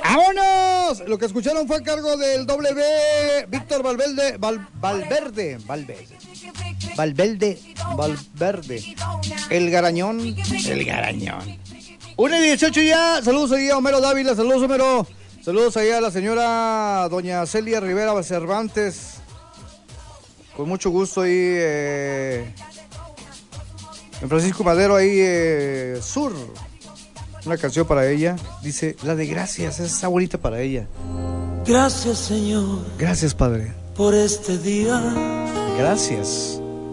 ¡Vámonos! Lo que escucharon fue a cargo del W Víctor Valverde. El Garañón. 1:18 ya. Saludos ahí a Homero Dávila. Saludos, Homero. Saludos ahí a la señora doña Celia Rivera Cervantes. Con mucho gusto ahí. En Francisco Madero ahí Sur. Una canción para ella. Dice, la de gracias. Esa bonita para ella. Gracias, Señor. Gracias, Padre. Por este día. Gracias.